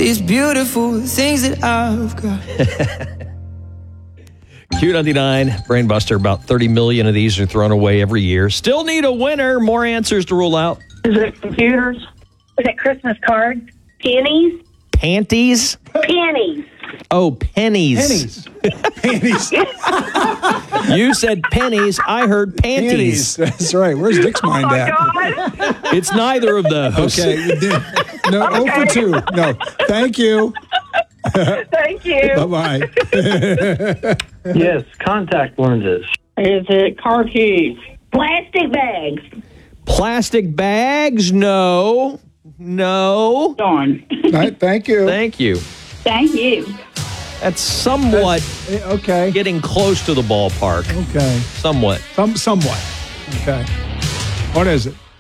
these beautiful things that I've got. Q99, Brainbuster, about 30 million of these are thrown away every year. Still need a winner. More answers to rule out. Is it computers? Is it Christmas cards? Pennies? Panties? Pennies. Oh, pennies. Panties. You said pennies. I heard panties. That's right. Where's Dick's mind at? God. It's neither of those. Okay. You did. No, Okay. 0 for 2. No. Thank you. Thank you. Bye-bye. Yes, contact lenses. Is it car keys? Plastic bags. Plastic bags? No. Darn. All right, thank you. Thank you. Thank you. That's somewhat Okay. getting close to the ballpark. Okay. Somewhat. Somewhat. Okay. What is it?